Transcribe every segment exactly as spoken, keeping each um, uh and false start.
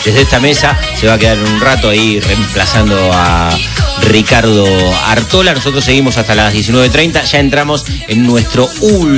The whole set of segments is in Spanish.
desde esta mesa. Se va a quedar un rato ahí reemplazando a Ricardo Artola. Nosotros seguimos hasta las diecinueve treinta. Ya entramos en nuestro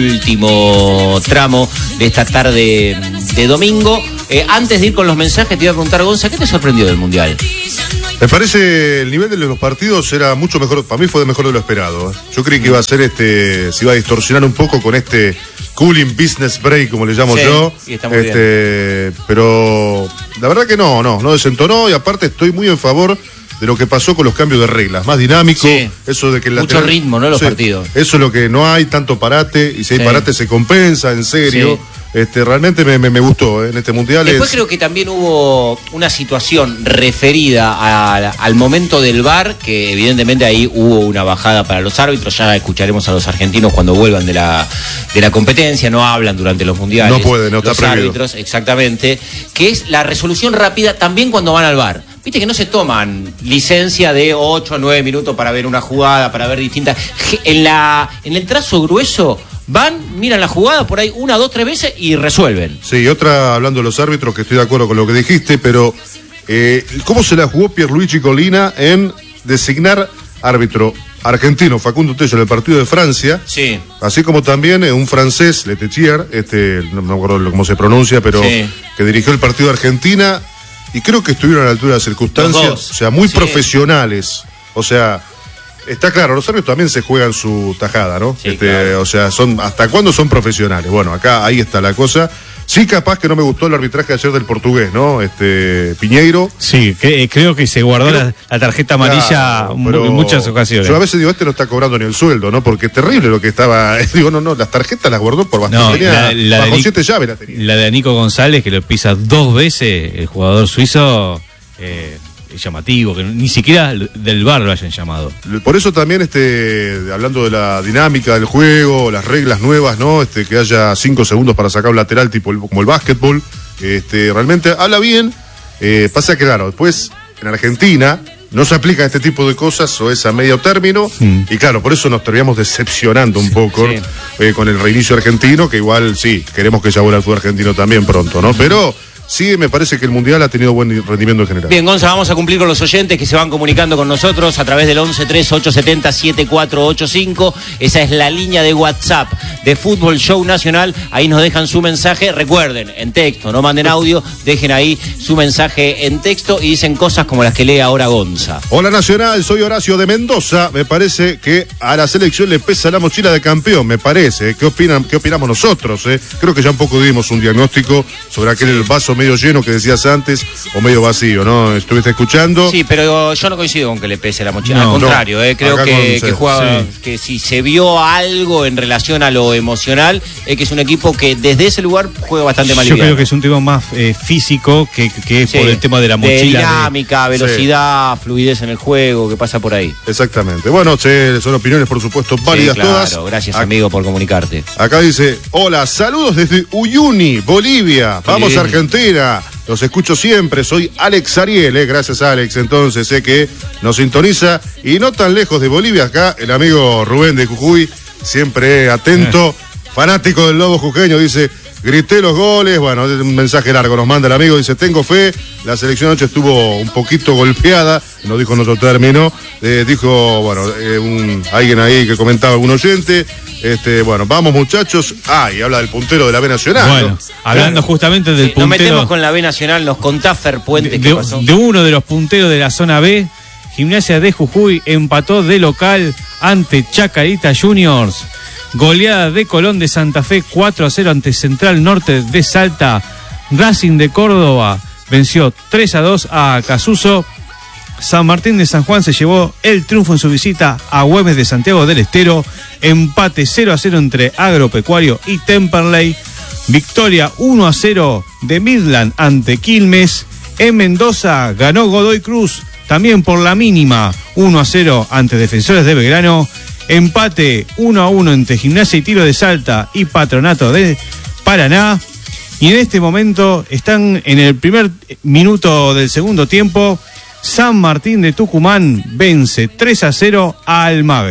último tramo de esta tarde de domingo. Eh, antes de ir con los mensajes, te iba a preguntar, Gonza, ¿qué te sorprendió del Mundial? Me parece el nivel de los partidos era mucho mejor, para mí fue mejor de lo esperado. Yo creí que iba a ser este, se iba a distorsionar un poco con este cooling business break, como le llamo sí, yo. Y está muy este, bien. Pero la verdad que no, no, no desentonó, y aparte estoy muy en favor de lo que pasó con los cambios de reglas, más dinámico, sí. eso de que el mucho lateral, ritmo, ¿no? Los sí, partidos. Eso es lo que no hay tanto parate, y si hay sí. parate se compensa, en serio. Sí. Este, realmente me, me, me gustó, ¿eh? En este mundial. Después es... creo que también hubo una situación referida a, al momento del V A R, que evidentemente ahí hubo una bajada para los árbitros. Ya escucharemos a los argentinos cuando vuelvan de la, de la competencia, no hablan durante los mundiales. No pueden, no está los prohibido. Árbitros, exactamente, que es la resolución rápida también cuando van al V A R. Viste que no se toman licencia de ocho a nueve minutos para ver una jugada, para ver distintas. En, la, en el trazo grueso van, miran la jugada por ahí una, dos, tres veces y resuelven. Sí, otra, hablando de los árbitros, que estoy de acuerdo con lo que dijiste, pero eh, ¿cómo se la jugó Pierluigi Collina en designar árbitro argentino Facundo Tello en el partido de Francia? Sí. Así como también eh, un francés, Letechier, este, no me acuerdo cómo se pronuncia, pero sí. que dirigió el partido de Argentina, y creo que estuvieron a la altura de las circunstancias, o sea, muy sí. profesionales, o sea... Está claro, los árbitros también se juegan su tajada, ¿no? Sí, este, claro. O sea, son ¿hasta cuándo son profesionales? Bueno, acá ahí está la cosa. Sí, capaz que no me gustó el arbitraje ayer del portugués, ¿no? Este Piñeiro. Sí, que, creo que se guardó creo, la, la tarjeta amarilla claro, en muchas ocasiones. Yo a veces digo, este no está cobrando ni el sueldo, ¿no? Porque es terrible lo que estaba. Digo, no, no, las tarjetas las guardó por bastante. No, tenía, la, la bajo de, siete llaves la tenía. La de Nico González, que lo pisa dos veces, el jugador suizo. Eh, llamativo, que ni siquiera del V A R lo hayan llamado. Por eso también, este, hablando de la dinámica del juego, las reglas nuevas, ¿no? Este, que haya cinco segundos para sacar un lateral, tipo el, como el básquetbol, este, realmente habla bien. Eh, pasa que, claro, después en Argentina no se aplica este tipo de cosas, o es a medio término, mm. y claro, por eso nos terminamos decepcionando un poco sí. eh, con el reinicio argentino, que igual sí, queremos que ya vuelva el fútbol argentino también pronto, ¿no? Pero sí, me parece que el Mundial ha tenido buen rendimiento en general. Bien, Gonza, vamos a cumplir con los oyentes que se van comunicando con nosotros a través del once tres ocho siete cero siete cuatro ocho cinco. Esa es la línea de WhatsApp de Fútbol Show Nacional. Ahí nos dejan su mensaje. Recuerden, en texto, no manden audio, dejen ahí su mensaje en texto y dicen cosas como las que lee ahora Gonza. Hola Nacional, soy Horacio de Mendoza. Me parece que a la selección le pesa la mochila de campeón, me parece. ¿Qué opinan, qué opinamos nosotros? Eh? Creo que ya un poco dimos un diagnóstico sobre aquel vaso medio lleno que decías antes, o medio vacío, ¿no? ¿Estuviste escuchando? Sí, pero yo no coincido con que le pese la mochila, no, al contrario, no. eh, creo que, con, que juega, sí. que si se vio algo en relación a lo emocional, es que es un equipo que desde ese lugar juega bastante mal. Yo creo que es un tema más eh, físico que, que es sí, por el tema de la mochila. De dinámica, de... velocidad, sí. fluidez en el juego, que pasa por ahí. Exactamente. Bueno, che, son opiniones, por supuesto, válidas sí, claro, todas. Claro, gracias, acá, amigo, por comunicarte. Acá dice, hola, saludos desde Uyuni, Bolivia. Vamos Bien. a Argentina. Los escucho siempre, soy Alex Ariel, eh, gracias Alex, entonces sé eh, que nos sintoniza, y no tan lejos de Bolivia, acá el amigo Rubén de Jujuy, siempre atento, eh. fanático del Lobo jujeño, dice, grité los goles, bueno, un mensaje largo nos manda el amigo, dice, tengo fe, la selección anoche estuvo un poquito golpeada, no dijo en otro término, eh, dijo, bueno, eh, un, alguien ahí que comentaba, algún oyente, Este, bueno, vamos muchachos. Ah, y habla del puntero de la B Nacional. Bueno, ¿no? Hablando claro. justamente del sí, puntero. Nos metemos con la B Nacional, nos contá Fer Puente. De, ¿qué de, pasó? de uno de los punteros de la zona B, Gimnasia de Jujuy empató de local ante Chacarita Juniors. Goleada de Colón de Santa Fe cuatro a cero ante Central Norte de Salta. Racing de Córdoba venció tres a dos a Casuso. San Martín de San Juan se llevó el triunfo en su visita a Güemes de Santiago del Estero. Empate cero a cero entre Agropecuario y Temperley. Victoria uno a cero de Midland ante Quilmes. En Mendoza ganó Godoy Cruz, también por la mínima, uno a cero ante Defensores de Belgrano. Empate uno a uno entre Gimnasia y Tiro de Salta y Patronato de Paraná. Y en este momento están en el primer minuto del segundo tiempo. San Martín de Tucumán vence tres a cero a Almagro.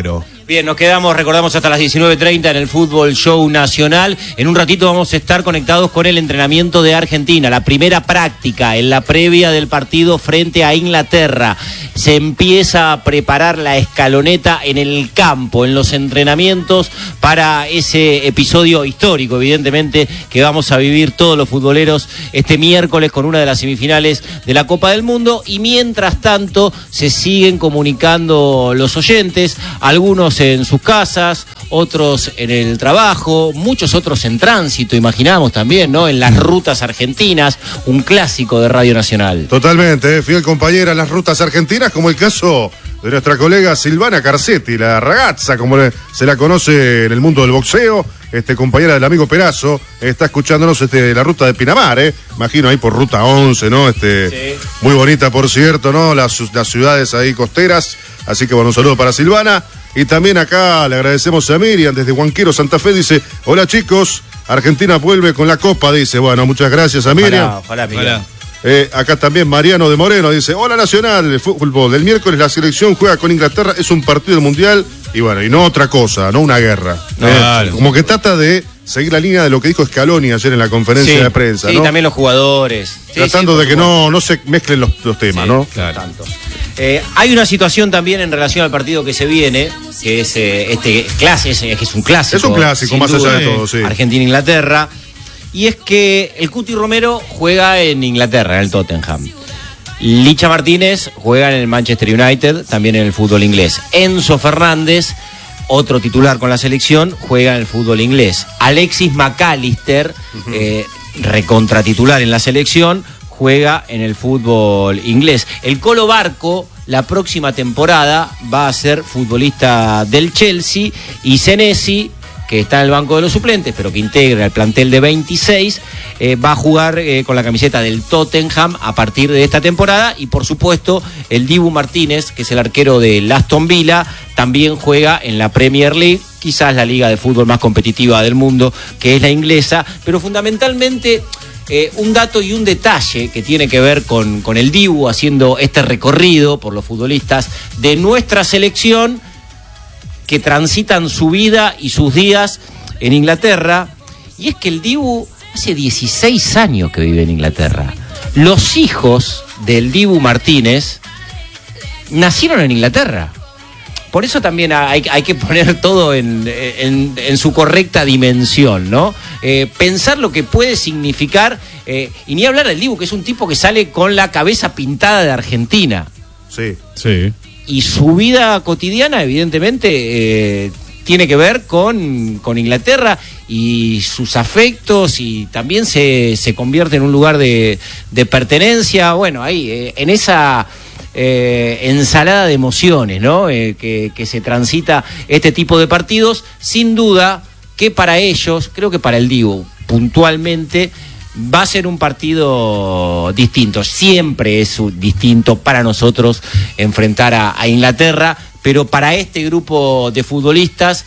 Bien, nos quedamos, recordamos, hasta las diecinueve treinta en el Fútbol Show Nacional. En un ratito vamos a estar conectados con el entrenamiento de Argentina, la primera práctica en la previa del partido frente a Inglaterra. Se empieza a preparar la escaloneta en el campo, en los entrenamientos, para ese episodio histórico, evidentemente, que vamos a vivir todos los futboleros este miércoles con una de las semifinales de la Copa del Mundo. Y mientras tanto, se siguen comunicando los oyentes, algunos en sus casas, otros en el trabajo, muchos otros en tránsito, imaginamos también, ¿no? En las rutas argentinas, un clásico de Radio Nacional. Totalmente, ¿eh? Fiel compañera en las rutas argentinas, como el caso de nuestra colega Silvana Carcetti, la ragazza, como le, se la conoce en el mundo del boxeo, este, compañera del amigo Perazo, está escuchándonos este, la ruta de Pinamar, ¿eh? Imagino ahí por ruta once, ¿no? Este, sí. Muy bonita, por cierto, ¿no? Las, las ciudades ahí costeras, así que bueno, un saludo para Silvana. Y también acá le agradecemos a Miriam desde Huanquero, Santa Fe, dice, hola chicos, Argentina vuelve con la Copa, dice, bueno, muchas gracias a Miriam. Ojalá, ojalá, Miriam. Eh, acá también Mariano de Moreno dice, hola Nacional, el fútbol del miércoles la selección juega con Inglaterra, es un partido del Mundial y bueno, y no otra cosa, no una guerra. Claro. Eh, como que trata de seguir la línea de lo que dijo Scaloni ayer en la conferencia sí, de prensa, sí, ¿no? También los jugadores. Tratando sí, sí, de que no, no se mezclen los, los temas, sí, ¿no? Claro. Tanto. Eh, hay una situación también en relación al partido que se viene, que es eh, este clase, es, que es un clásico. Es un clásico, más duda, allá de todo, sí. Argentina-Inglaterra. Y es que el Cuti Romero juega en Inglaterra, en el Tottenham. Licha Martínez juega en el Manchester United, también en el fútbol inglés. Enzo Fernández, otro titular con la selección, juega en el fútbol inglés. Alexis McAllister, uh-huh. eh, recontratitular en la selección, juega en el fútbol inglés. El Colo Barco, la próxima temporada, va a ser futbolista del Chelsea, y Senesi, que está en el banco de los suplentes, pero que integra el plantel de veintiséis, eh, va a jugar eh, con la camiseta del Tottenham a partir de esta temporada. Y por supuesto, el Dibu Martínez, que es el arquero del Aston Villa, también juega en la Premier League, quizás la liga de fútbol más competitiva del mundo, que es la inglesa, pero fundamentalmente eh, un dato y un detalle que tiene que ver con, con el Dibu haciendo este recorrido por los futbolistas de nuestra selección, que transitan su vida y sus días en Inglaterra. Y es que el Dibu hace dieciséis años que vive en Inglaterra. Los hijos del Dibu Martínez nacieron en Inglaterra. Por eso también hay, hay que poner todo en, en, en su correcta dimensión, ¿no? Eh, pensar lo que puede significar, eh, y ni hablar del Dibu, que es un tipo que sale con la cabeza pintada de Argentina. Sí, sí. Y su vida cotidiana, evidentemente, eh, tiene que ver con, con Inglaterra y sus afectos, y también se, se convierte en un lugar de, de pertenencia. Bueno, ahí, eh, en esa eh, ensalada de emociones, ¿no? Eh, que, que se transita este tipo de partidos, sin duda que para ellos, creo que para el Dibu, puntualmente, va a ser un partido distinto. Siempre es distinto para nosotros enfrentar a, a Inglaterra, pero para este grupo de futbolistas,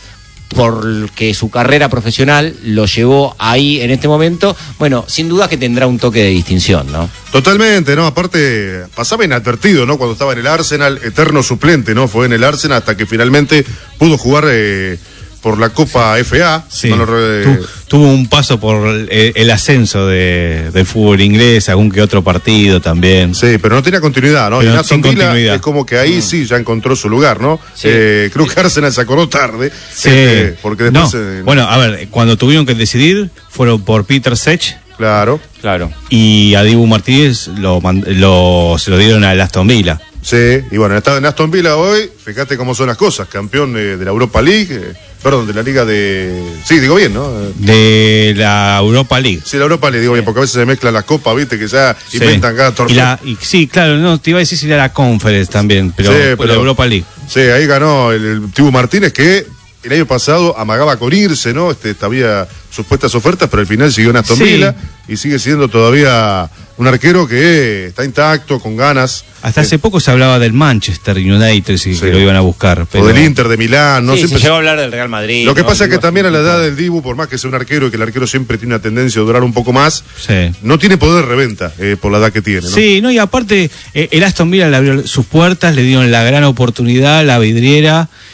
porque su carrera profesional lo llevó ahí en este momento, bueno, sin duda que tendrá un toque de distinción, ¿no? Totalmente, ¿no? Aparte, pasaba inadvertido, ¿no? Cuando estaba en el Arsenal, eterno suplente, ¿no? Fue en el Arsenal hasta que finalmente pudo jugar eh, por la Copa F A. Sí. No lo, eh... tu, tuvo un paso por el, el ascenso de, del fútbol inglés, algún que otro partido también. Sí, pero no tenía continuidad, ¿no? Pero y Aston Villa es continuidad. como que ahí mm. sí ya encontró su lugar, ¿no? Sí. Eh, creo que Arsenal se acordó tarde. Sí. Este, porque después, no. eh, Bueno, a ver, cuando tuvieron que decidir, fueron por Peter Sech. Claro. Claro. Y a Dibu Martínez lo, lo, se lo dieron al Aston Villa. Sí, y bueno, está en Aston Villa hoy, fíjate cómo son las cosas, campeón de, de la Europa League, eh, perdón, de la Liga de... Sí, digo bien, ¿no? De la Europa League. Sí, la Europa League, digo bien, porque a veces se mezclan las copas, viste, que ya Sí. inventan cada torneo. Y la, y, sí, claro, no, te iba a decir si era la Conference también, pero, Sí, pero pero- la Europa League. Sí, ahí ganó el, el Dibu Martínez, que el año pasado amagaba con irse, ¿no? Este, había supuestas ofertas, pero al final siguió en Aston Sí. Villa y sigue siendo todavía un arquero que está intacto, con ganas. Hasta Eh, hace poco se hablaba del Manchester United, sí, Sí. que lo iban a buscar. Pero... O del Inter de Milán, ¿no? Sí, Siempre se llegó a hablar del Real Madrid. Lo que ¿no? pasa es que Digo, también a la así, edad del Dibu, por más que sea un arquero y que el arquero siempre tiene una tendencia a durar un poco más, Sí. no tiene poder de reventa eh, por la edad que tiene, ¿no? Sí, no, y aparte, eh, el Aston Villa le abrió sus puertas, le dieron la gran oportunidad, la vidriera,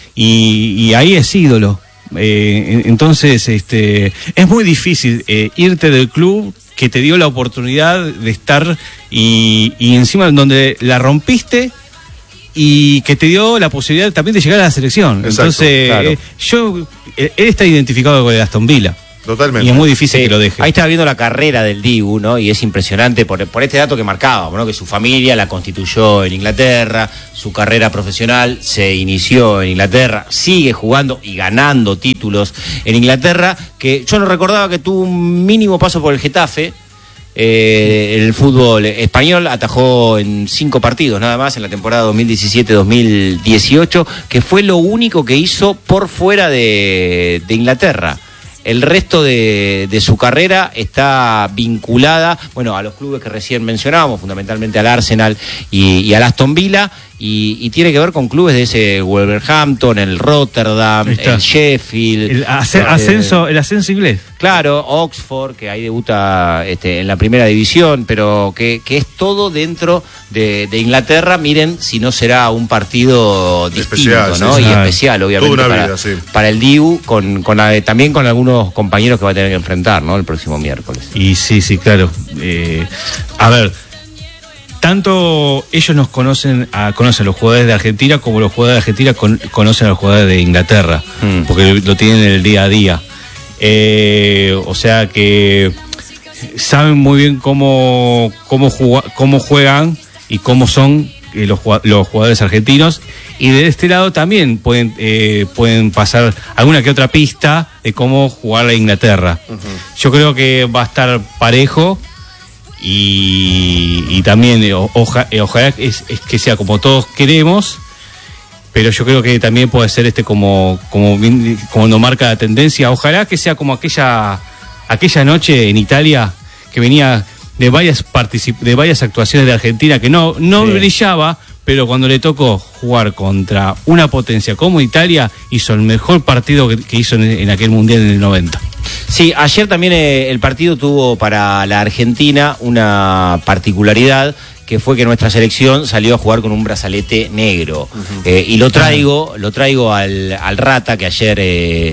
y, y ahí es ídolo. Eh, entonces, este, es muy difícil eh, irte del club que te dio la oportunidad de estar y, y encima donde la rompiste y que te dio la posibilidad también de llegar a la selección. Exacto, entonces, claro. eh, yo, él está identificado con el Aston Villa. Totalmente. Y es muy difícil Sí, que lo deje. Ahí estaba viendo la carrera del Dibu, ¿no? Y es impresionante por, por este dato que marcábamos, ¿no? Que su familia la constituyó en Inglaterra, su carrera profesional se inició en Inglaterra, sigue jugando y ganando títulos en Inglaterra, que yo no recordaba que tuvo un mínimo paso por el Getafe. Eh, en el fútbol español atajó en cinco partidos nada más en la temporada dos mil diecisiete dos mil dieciocho, que fue lo único que hizo por fuera de, de Inglaterra. El resto de, de su carrera está vinculada, bueno, a los clubes que recién mencionábamos, fundamentalmente al Arsenal y, y al Aston Villa, y, y tiene que ver con clubes de ese Wolverhampton, el Rotterdam, el Sheffield. El asc- ascenso, el ascenso inglés. Claro, Oxford, que ahí debuta este, en la primera división, pero que, que es todo dentro de, de Inglaterra. Miren si no será un partido distinto, especial, ¿no? sí, y sí. especial, obviamente, Toda una para, vida, sí. para el Dibu, con, con la- también con algunos compañeros que va a tener que enfrentar, ¿no? El próximo miércoles. Y sí, sí, claro. Eh, a ver, tanto ellos nos conocen a, conocen a los jugadores de Argentina como los jugadores de Argentina con- conocen a los jugadores de Inglaterra, Mm. porque lo, lo tienen en el día a día. Eh, o sea que saben muy bien cómo, cómo, juga- cómo juegan y cómo son eh, los, jua- los jugadores argentinos. Y de este lado también pueden, eh, pueden pasar alguna que otra pista de cómo jugar a Inglaterra. Yo creo que va a estar parejo. Y, y también eh, o- oja- eh, ojalá es, es que sea como todos queremos, pero yo creo que también puede ser este como como bien- como nos marca la tendencia. Ojalá que sea como aquella aquella noche en Italia que venía de varias particip- de varias actuaciones de Argentina que no no Sí. brillaba, pero cuando le tocó jugar contra una potencia como Italia hizo el mejor partido que, que hizo en, en aquel mundial en el noventa. Sí, ayer también eh, el partido tuvo para la Argentina una particularidad, que fue que nuestra selección salió a jugar con un brazalete negro. Eh, y lo traigo, lo traigo al, al Rata, que ayer eh,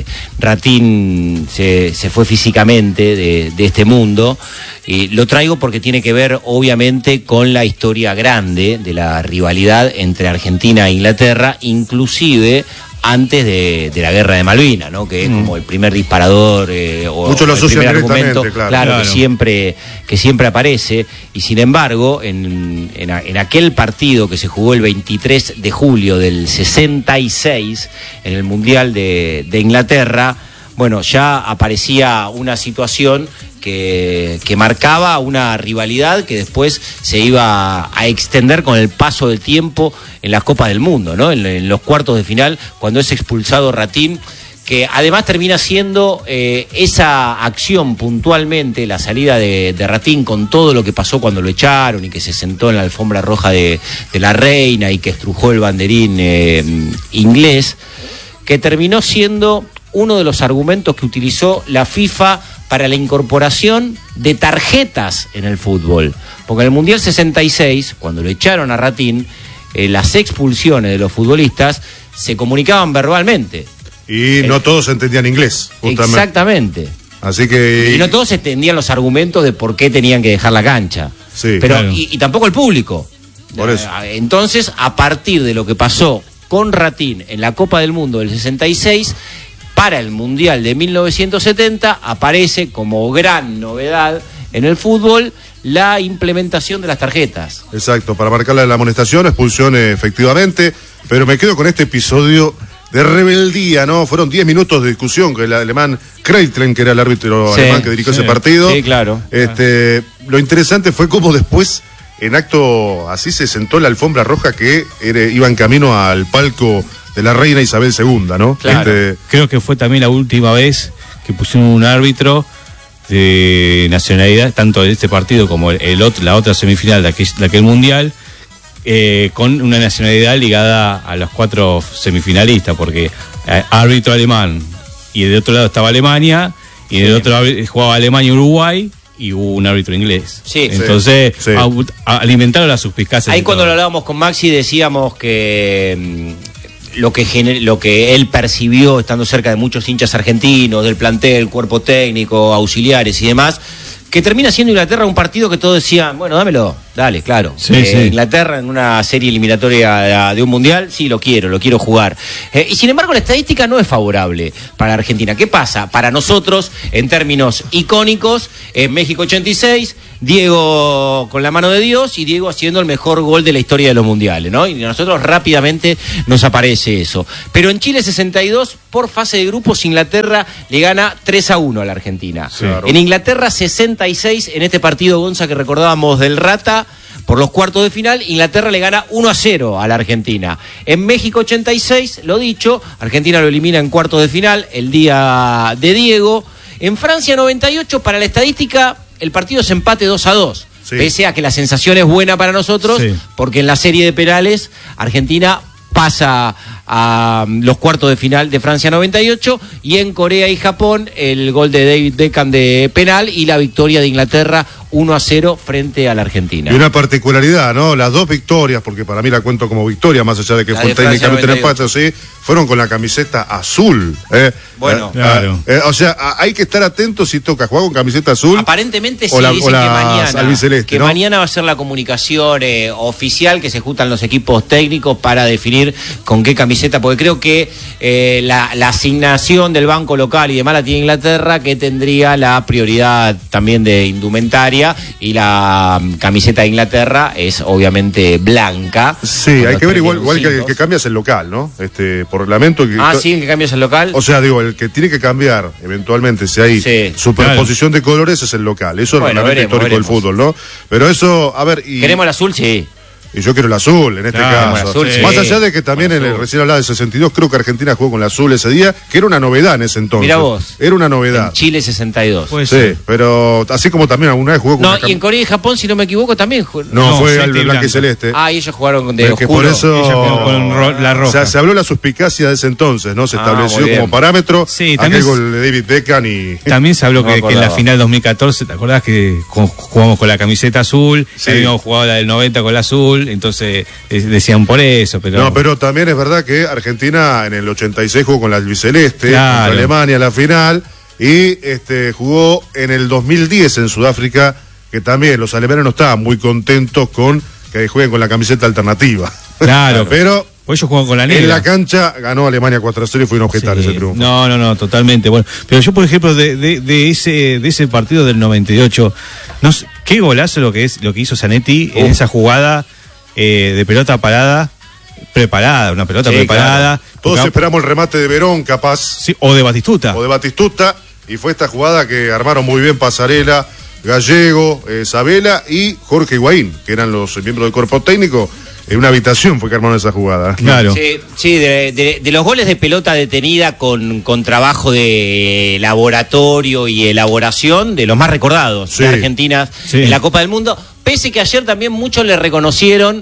Ratín se, se fue físicamente de, de este mundo. Y lo traigo porque tiene que ver, obviamente, con la historia grande de la rivalidad entre Argentina e Inglaterra, inclusive antes de, de la guerra de Malvinas, ¿no? Que es como el primer disparador eh, o, Muchos lo o el asocian primer directamente, argumento, claro. claro, Claro. que siempre que siempre aparece. Y sin embargo, en, en, a- en aquel partido que se jugó el veintitrés de julio del sesenta y seis en el Mundial de, de Inglaterra, bueno, ya aparecía una situación que, que marcaba una rivalidad que después se iba a extender con el paso del tiempo en las Copas del Mundo, ¿no? En, en los cuartos de final, cuando es expulsado Ratín, que además termina siendo eh, esa acción puntualmente, la salida de, de Ratín con todo lo que pasó cuando lo echaron y que se sentó en la alfombra roja de, de la reina y que estrujó el banderín eh, inglés, que terminó siendo uno de los argumentos que utilizó la FIFA para la incorporación de tarjetas en el fútbol. Porque en el Mundial sesenta y seis, cuando lo echaron a Ratín, eh, las expulsiones de los futbolistas se comunicaban verbalmente. Y no todos entendían inglés, justamente. Exactamente. Así que... Y no todos entendían los argumentos de por qué tenían que dejar la cancha. Sí, Pero, claro. y, y tampoco el público. Por eso. Entonces, a partir de lo que pasó con Ratín en la Copa del Mundo del sesenta y seis, para el Mundial de mil novecientos setenta aparece como gran novedad en el fútbol la implementación de las tarjetas. Exacto, para marcarle la amonestación, expulsión eh, efectivamente, pero me quedo con este episodio de rebeldía, ¿no? Fueron diez minutos de discusión con el alemán Kreitlen, que era el árbitro Sí, alemán que dirigió sí. ese partido. Sí, claro. Este, lo interesante fue cómo después, en acto así, se sentó la alfombra roja que era, iba en camino al palco de la reina Isabel segunda, ¿no? Claro. Este, Creo que fue también la última vez que pusieron un árbitro de nacionalidad, tanto de este partido como el, el otro, la otra semifinal de aquel, de aquel mundial, eh, con una nacionalidad ligada a los cuatro semifinalistas, porque eh, árbitro alemán, y de otro lado estaba Alemania, y del otro lado jugaba Alemania y Uruguay, y hubo un árbitro inglés. Sí. Entonces, Sí. a- a- alimentaron las suspicacias. Ahí de cuando todo. lo hablábamos con Maxi decíamos que mm, lo que gener, lo que él percibió estando cerca de muchos hinchas argentinos, del plantel, cuerpo técnico, auxiliares y demás, que termina siendo Inglaterra un partido que todos decían, bueno, dámelo, dale, claro. Sí, eh, sí. Inglaterra en una serie eliminatoria de un mundial, sí, lo quiero, lo quiero jugar. Eh, y sin embargo, la estadística no es favorable para Argentina. ¿Qué pasa? Para nosotros, en términos icónicos, en México ochenta y seis, Diego con la mano de Dios y Diego haciendo el mejor gol de la historia de los mundiales, ¿no? Y a nosotros rápidamente nos aparece eso. Pero en Chile sesenta y dos, por fase de grupos, Inglaterra le gana tres a uno a la Argentina. Claro. En Inglaterra sesenta y seis, en este partido, Gonza, que recordábamos del Rata, por los cuartos de final, Inglaterra le gana uno a cero a la Argentina. En México ochenta y seis, lo dicho, Argentina lo elimina en cuartos de final, el día de Diego. En Francia noventa y ocho, para la estadística, el partido es empate dos a dos. Sí. Pese a que la sensación es buena para nosotros, sí, porque en la serie de penales, Argentina pasa a los cuartos de final de Francia noventa y ocho, y en Corea y Japón el gol de David Beckham de penal y la victoria de Inglaterra uno a cero frente a la Argentina. Y una particularidad, ¿no? Las dos victorias, porque para mí la cuento como victoria, más allá de que la fue de técnicamente un empate, sí, fueron con la camiseta azul. ¿eh? Bueno, eh, claro. Eh, o sea, hay que estar atentos si toca jugar con camiseta azul. Aparentemente sí, la, dicen la que mañana, albiceleste, que ¿no? mañana va a ser la comunicación eh, oficial, que se juntan los equipos técnicos para definir con qué camiseta, porque creo que eh, la, la asignación del banco local y demás la tiene Inglaterra, que tendría la prioridad también de indumentaria, y la um, camiseta de Inglaterra es obviamente blanca. Sí, hay que ver igual, igual que el que cambia es el local, ¿no? Este, por reglamento. Que, ah, sí, el que cambia es el local. O sea, digo, el que tiene que cambiar eventualmente, si hay sí, superposición claro. de colores, es el local. Eso bueno, es el reglamento histórico veremos. del fútbol, ¿no? Pero eso, a ver. Y... ¿Queremos el azul? Sí. Y yo quiero el azul, en este claro, caso. Azul, sí. Más allá de que también en el recién hablaba de sesenta y dos, creo que Argentina jugó con el azul ese día, que era una novedad en ese entonces. Mirá vos. Era una novedad. En Chile sesenta y dos. Pues sí, sí, pero así como también alguna vez jugó con No, una y en Corea y Japón, si no me equivoco, también jugó. No, no, fue el blanco y celeste. Ah, y ellos jugaron de es oscuro. Que por eso ella jugó con ro la roja. O sea, se habló la suspicacia de ese entonces, ¿no? Se ah, estableció como parámetro sí, aquel gol de David Beckham y... También se habló no que, que en la final dos mil catorce, ¿te acordás que jugamos con la camiseta azul? Sí. Habíamos jugado la del noventa con la azul, entonces decían por eso, pero... No, pero también es verdad que Argentina en el ochenta y seis jugó con la albiceleste, claro. contra Alemania la final, y este jugó en el dos mil diez en Sudáfrica, que también los alemanes no estaban muy contentos con que jueguen con la camiseta alternativa. Claro, pero... Pues ellos juegan con la negra. En la cancha ganó Alemania cuatro a cero y fue inobjetar sí. ese triunfo. No, no, no, totalmente. Bueno, pero yo, por ejemplo, de, de, de ese de ese partido del noventa y ocho, no sé, qué golazo lo que es lo que hizo Zanetti oh. en esa jugada eh, de pelota parada, preparada, una pelota sí, preparada. Claro. Todos porque, esperamos el remate de Verón, capaz. Sí, o de Batistuta. O de Batistuta, y fue esta jugada que armaron muy bien Pasarela, Gallego, eh, Sabela y Jorge Higuaín, que eran los miembros del cuerpo técnico. En una habitación fue que armaron esa jugada. Claro. Sí, sí de, de, de los goles de pelota detenida con, con trabajo de laboratorio y elaboración, de los más recordados sí. de Argentina sí. en la Copa del Mundo. Pese que ayer también muchos le reconocieron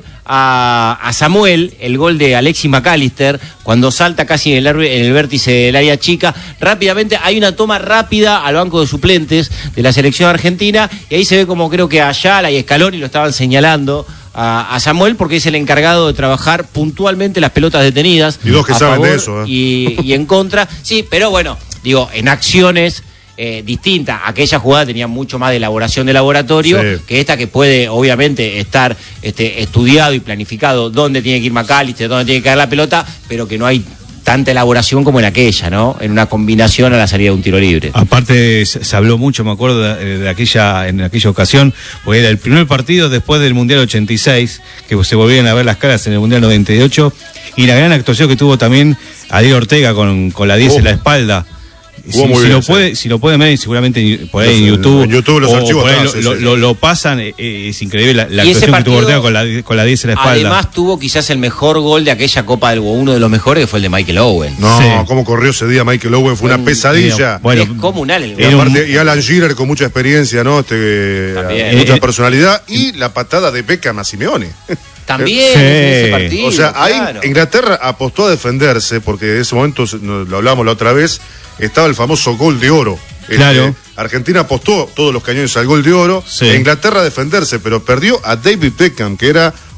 a, a Samuel el gol de Alexis McAllister, cuando salta casi en el, en el vértice del área chica. Rápidamente hay una toma rápida al banco de suplentes de la selección argentina, y ahí se ve como creo que Ayala y Scaloni lo estaban señalando a, a Samuel, porque es el encargado de trabajar puntualmente las pelotas detenidas. Y dos que saben de eso. ¿eh? Y, y en contra, sí, pero bueno, digo, en acciones... Eh, distinta, aquella jugada tenía mucho más de elaboración de laboratorio sí. que esta, que puede obviamente estar este, estudiado y planificado dónde tiene que ir McAllister, dónde tiene que caer la pelota, pero que no hay tanta elaboración como en aquella, ¿no? En una combinación a la salida de un tiro libre. Aparte se, se habló mucho, me acuerdo de, de aquella en aquella ocasión, porque era el primer partido después del Mundial ochenta y seis, que se volvieron a ver las caras en el Mundial noventa y ocho, y la gran actuación que tuvo también Ariel Ortega con, con la diez oh. en la espalda. Si, si, bien, lo puede, sí. si lo pueden ver, seguramente por ahí en YouTube, en YouTube los archivos atrás, lo, sí, lo, sí. Lo, lo pasan, eh, es increíble la, la actuación partido, que tuvo Ortega con la, con la diez en la espalda. Además tuvo quizás el mejor gol de aquella Copa del uno de los mejores, que fue el de Michael Owen. No, sí. cómo corrió ese día Michael Owen, fue una pesadilla. Bueno, es comunal el gol. Y, aparte, y Alan Shearer con mucha experiencia, ¿no? Este, También. mucha eh, personalidad, y la patada de Beckham a Simeone. También sí. en ese partido. O sea, ahí claro. Inglaterra apostó a defenderse, porque en ese momento, lo hablamos la otra vez, estaba el famoso gol de oro. Claro. Este, Argentina apostó todos los cañones al gol de oro, sí. e Inglaterra a defenderse, pero perdió a David Beckham, que era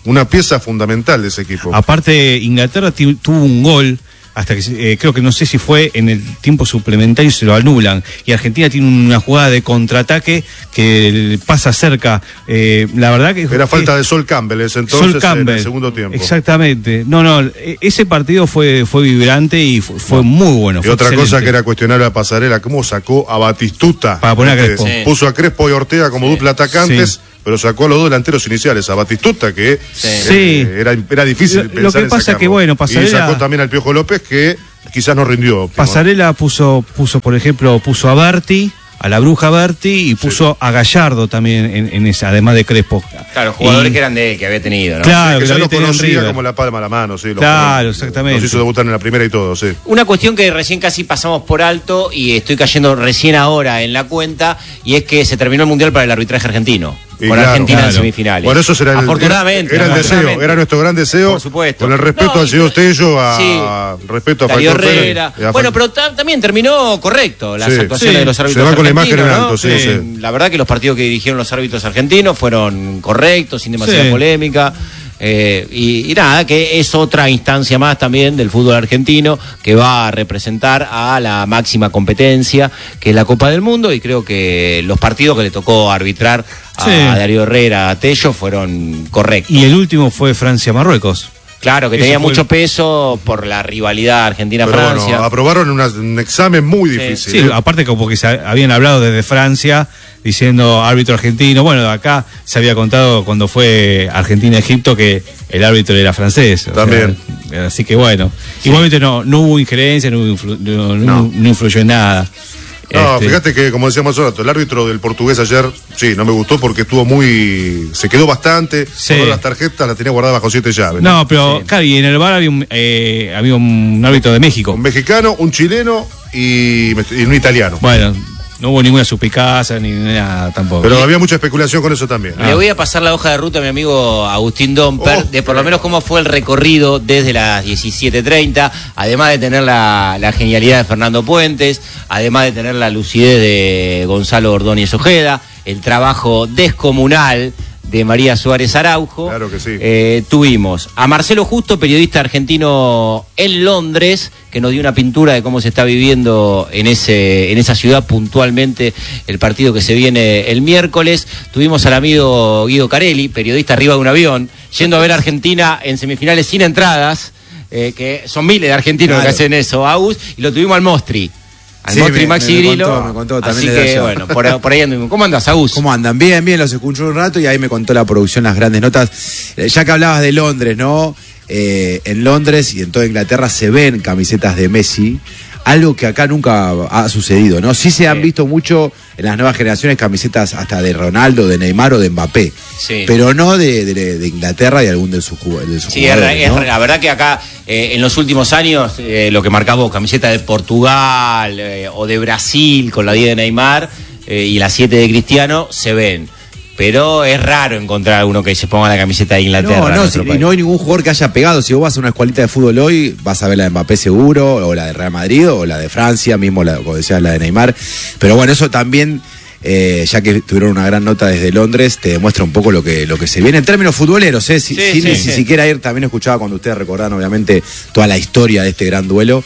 una pieza fundamental de ese equipo. Aparte, Inglaterra t- tuvo un gol, hasta que eh, creo que no sé si fue en el tiempo suplementario, se lo anulan. Y Argentina tiene una jugada de contraataque que pasa cerca. Eh, la verdad que... Era falta de Sol Campbell ese entonces, Sol Campbell, en el segundo tiempo. Exactamente. No, no, ese partido fue, fue vibrante y fue, fue muy bueno. Y fue otra excelente. cosa que era cuestionable a Pasarela, cómo sacó a Batistuta. Para poner a Este, Crespo. Sí. Puso a Crespo y Ortega como Sí. dupla atacantes. Sí. Pero sacó a los dos delanteros iniciales, a Batistuta, que Sí. eh, Sí. Era, era difícil Lo- pensar lo que en pasa sacarlo. que, bueno, Pasarela- Y sacó también al Piojo López, que quizás no rindió óptimo. Pasarela puso, puso, por ejemplo, puso a Berti, a la bruja Berti, y puso sí. a Gallardo también en, en esa, además de Crespo. Claro, jugadores y, que eran de él, que había tenido, ¿no? Claro, que que ya lo lo había tenido en conocía River. como la palma de la mano, sí. Lo Claro, jugó, exactamente. Nos hizo debutar en la primera y todo, sí. Una cuestión que recién casi pasamos por alto y estoy cayendo recién ahora en la cuenta, y es que se terminó el Mundial para el arbitraje argentino. Y con claro, Argentina claro. en semifinales. Bueno, eso será el, afortunadamente. Era, era el deseo, afortunadamente. era nuestro gran deseo. Por supuesto. Con el respeto No, al señor Tello, a, sí. respeto a Darío Factor Pérez Herrera. y a Bueno, Fac- pero ta- también terminó correcto las Sí. actuaciones Sí. de los árbitros Se va con la imagen argentinos, en ¿no? alto, sí, Eh, sí. La verdad que los partidos que dirigieron los árbitros argentinos fueron correctos, sin demasiada Sí. polémica. Eh, y, y nada, que es otra instancia más también del fútbol argentino que va a representar a la máxima competencia, que es la Copa del Mundo, y creo que los partidos que le tocó arbitrar a Sí. Darío Herrera, a Tello, fueron correctos. Y el último fue Francia-Marruecos. Claro, que Ese tenía fue mucho el- peso por la rivalidad Pero Argentina-Francia. bueno, aprobaron una- un examen muy difícil. Sí, ¿eh? aparte como que se habían hablado desde Francia diciendo árbitro argentino. Bueno, de acá se había contado cuando fue Argentina-Egipto que el árbitro era francés. o También. sea, así que bueno, igualmente no, no hubo injerencia, no, influ- no, no- No. no influyó en nada. No, Este, fíjate que, como decíamos hace rato, el árbitro del portugués ayer, sí, no me gustó porque estuvo muy. Se quedó bastante. Sí. Todas las tarjetas las tenía guardadas bajo siete llaves. No, pero Sí. claro, y en el bar había un, eh, había un árbitro de México. Un mexicano, un chileno y, y un italiano. Bueno, no hubo ninguna suspicacia ni nada tampoco. Pero había mucha especulación con eso también. Le voy a pasar la hoja de ruta a mi amigo Agustín Domper, Oh, de por lo menos cómo fue el recorrido desde las diecisiete treinta, además de tener la, la genialidad de Fernando Puentes, además de tener la lucidez de Gonzalo Ordóñez Ojeda, el trabajo descomunal de María Suárez Araujo. Claro que sí. Eh, tuvimos a Marcelo Justo, periodista argentino en Londres, que nos dio una pintura de cómo se está viviendo en ese en esa ciudad puntualmente el partido que se viene el miércoles. Tuvimos al amigo Guido Carelli, periodista arriba de un avión, yendo a ver a Argentina en semifinales sin entradas, eh, que son miles de argentinos Claro. que hacen eso, Agus, y lo tuvimos al Mostri. Al Sí, Mostri me- Maxi me Grillo. contó, me contó también Así desde que, allá. bueno, por, por ahí anduvimos. ¿Cómo andas, Agus? ¿Cómo andan? Bien, bien, los escuché un rato y ahí me contó la producción las grandes notas. Eh, ya que hablabas de Londres, ¿no? Eh, en Londres y en toda Inglaterra se ven camisetas de Messi, algo que acá nunca ha sucedido, ¿no? Sí se han Sí. visto mucho en las nuevas generaciones camisetas hasta de Ronaldo, de Neymar o de Mbappé, Sí. pero no de, de- de Inglaterra y algún de sus, ju- de sus Sí, es, jugadores, es- ¿no? la verdad que acá eh, en los últimos años eh, lo que marcamos camiseta de Portugal eh, o de Brasil con la diez de Neymar eh, y la siete de Cristiano se ven. Pero es raro encontrar uno que se ponga la camiseta de Inglaterra. No, en no, nuestro si- y país. no hay ningún jugador que haya pegado. Si vos vas a una escuelita de fútbol hoy, vas a ver la de Mbappé seguro, o la de Real Madrid, o la de Francia, mismo, la, como decías, la de Neymar. Pero bueno, eso también, eh, ya que tuvieron una gran nota desde Londres, te demuestra un poco lo que, lo que se viene en términos futboleros, ¿eh? Si- Sí, sin sí, ni sí. siquiera ir, también escuchaba cuando ustedes recordaron, obviamente, toda la historia de este gran duelo.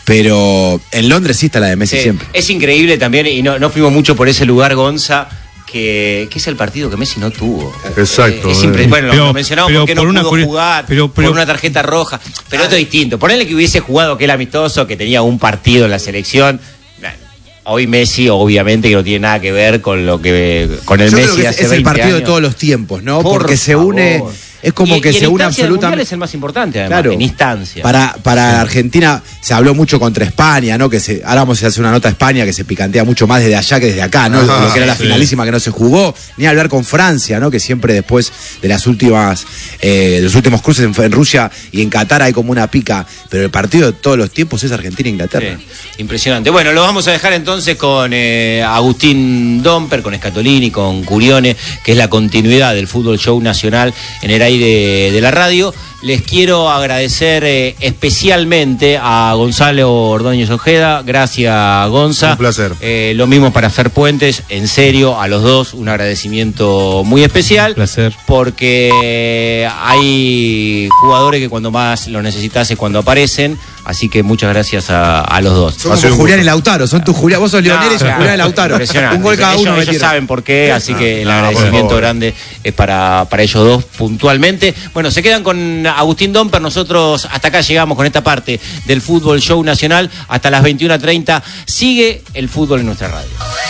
Pero en Londres sí está la de Messi Sí, siempre. es increíble también, y no, no fuimos mucho por ese lugar, Gonza, que, que es el partido que Messi no tuvo. Exacto, Eh, es eh. impre- bueno, lo- Pero- lo mencionamos pero porque no por una pudo curio- jugar, pero- pero- por una tarjeta roja, pero esto es distinto. Ponele que hubiese jugado aquel amistoso, que tenía un partido en la selección. Nah, hoy Messi, obviamente, que no tiene nada que ver con lo que con el Yo Messi creo que es, hace es el veinte partido de años. todos los tiempos, ¿no? Por Porque se favor. une, es como Y- que y en se une instancia del Mundial absolutamente. es el más importante, además, Claro. en instancia. Para, para Argentina se habló mucho contra España, ¿no? Que se, ahora vamos a hacer una nota a España que se picantea mucho más desde allá que desde acá, ¿no? Ajá, Lo que era la sí. finalísima que no se jugó, ni hablar con Francia, ¿no? Que siempre después de las últimas, eh, de los últimos cruces en, en Rusia y en Qatar hay como una pica, pero el partido de todos los tiempos es Argentina e Inglaterra. Sí, impresionante. Bueno, lo vamos a dejar entonces con eh, Agustín Domper, con Scatolini, con Curione, que es la continuidad del fútbol show nacional en el aire aire de la radio. Les quiero agradecer eh, especialmente a Gonzalo Ordóñez Ojeda. Gracias, Gonza. Un placer. Eh, lo mismo para Fer Puentes. En serio, a los dos un agradecimiento muy especial. Un placer. Porque hay jugadores que cuando más lo necesitas es cuando aparecen. Así que muchas gracias a, a los dos. Son como Julián y Lautaro, son tus Julián, vos sos Leonel y sos Julián y Lautaro. Impresionante. Un gol cada ellos, uno. ellos saben por qué, así que el agradecimiento grande es para, para ellos dos puntualmente. Bueno, se quedan con Agustín Domper. Nosotros hasta acá llegamos con esta parte del Fútbol Show Nacional. Hasta las veintiuna treinta sigue el fútbol en nuestra radio.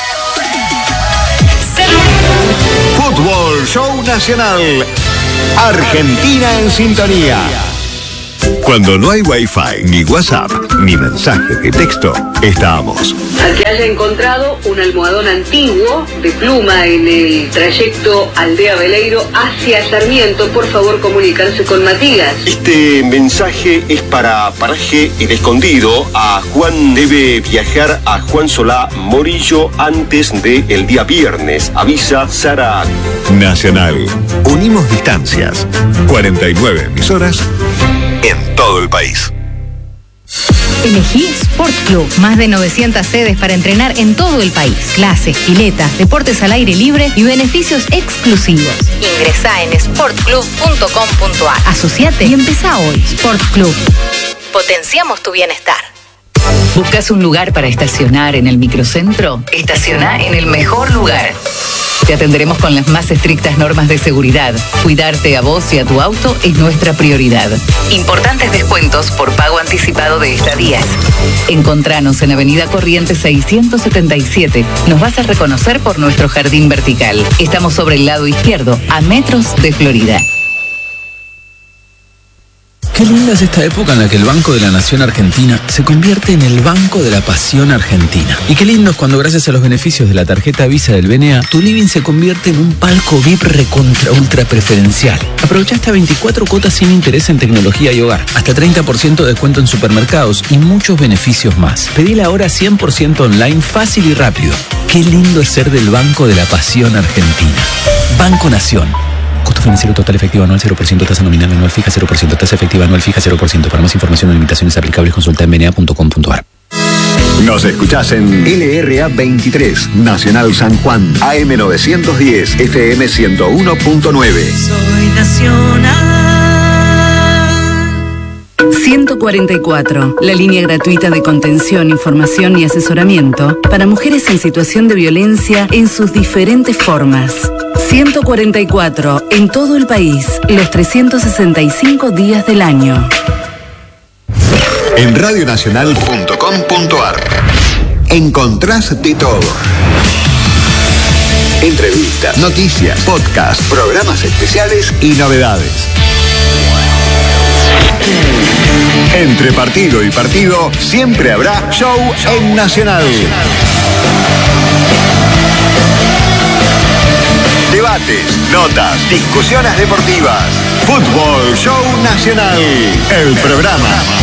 Fútbol Show Nacional. Argentina en sintonía. Cuando no hay Wi-Fi, ni WhatsApp, ni mensaje de texto, estamos. Al que haya encontrado un almohadón antiguo de pluma en el trayecto Aldea Veleiro hacia Sarmiento, por favor comunicarse con Matías. Este mensaje es para Paraje El Escondido. A Juan debe viajar a Juan Solá Morillo antes del día viernes. Avisa Sara. Nacional. Unimos distancias. cuarenta y nueve emisoras en todo el país. Elegí Sport Club. Más de novecientas sedes para entrenar en todo el país. Clases, piletas, deportes al aire libre y beneficios exclusivos. Ingresá en sport club punto com punto a r. Asociate y empezá hoy. Sport Club. Potenciamos tu bienestar. ¿Buscas un lugar para estacionar en el microcentro? Estaciona en el mejor lugar. Te atenderemos con las más estrictas normas de seguridad. Cuidarte a vos y a tu auto es nuestra prioridad. Importantes descuentos por pago anticipado de estadías. Encontranos en Avenida Corrientes seiscientos setenta y siete. Nos vas a reconocer por nuestro jardín vertical. Estamos sobre el lado izquierdo, a metros de Florida. Qué linda es esta época en la que el Banco de la Nación Argentina se convierte en el Banco de la Pasión Argentina. Y qué lindo es cuando gracias a los beneficios de la tarjeta Visa del B N A, tu living se convierte en un palco V I P recontra ultra preferencial. Aprovecha hasta veinticuatro cuotas sin interés en tecnología y hogar, hasta treinta por ciento de descuento en supermercados y muchos beneficios más. Pedila ahora cien por ciento online, fácil y rápido. Qué lindo es ser del Banco de la Pasión Argentina. Banco Nación. Costo financiero total efectivo anual cero por ciento, tasa nominal anual fija cero por ciento, tasa efectiva anual fija cero por ciento. Para más información o limitaciones aplicables consulta en b n a punto com punto a r. Nos escuchás en L R A veintitrés, Nacional San Juan, A M novecientos diez, F M ciento uno punto nueve. Soy Nacional. ciento cuarenta y cuatro, la línea gratuita de contención, información y asesoramiento para mujeres en situación de violencia en sus diferentes formas. ciento cuarenta y cuatro, en todo el país, los trescientos sesenta y cinco días del año. En radio nacional punto com punto a r encontrás de todo. Entrevistas, noticias, podcasts, programas especiales y novedades. Entre partido y partido siempre habrá show en Nacional. Debates, notas, discusiones deportivas. Fútbol Show Nacional. El programa